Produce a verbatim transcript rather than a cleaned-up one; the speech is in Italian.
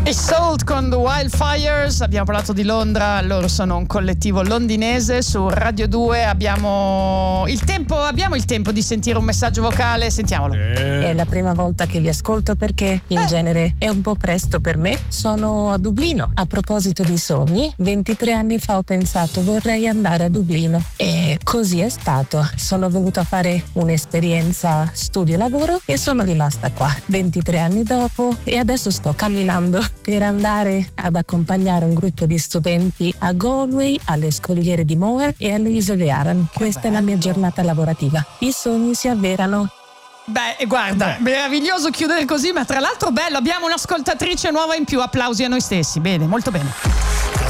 E Salt con The Wildfires. Abbiamo parlato di Londra, loro sono un collettivo londinese. Su Radio due abbiamo il tempo, abbiamo il tempo di sentire un messaggio vocale, sentiamolo. È la prima volta che vi ascolto perché in eh. genere è un po' presto per me. Sono a Dublino. A proposito di sogni, ventitré anni fa ho pensato vorrei andare a Dublino e così è stato. Sono venuta a fare un'esperienza studio e lavoro e sono rimasta qua ventitré anni dopo e adesso sto camminando per andare ad accompagnare un gruppo di studenti a Galway, alle scogliere di Moher e alle isole Aran. Questa bello. È la mia giornata lavorativa. I sogni si avverano. Beh, guarda, Beh. meraviglioso chiudere così, ma tra l'altro bello, abbiamo un'ascoltatrice nuova in più, applausi a noi stessi. Bene, molto bene.